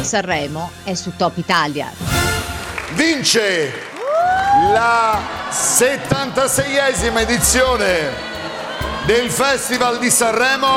Sanremo è su Top Italia. Vince la 76esima edizione del Festival di Sanremo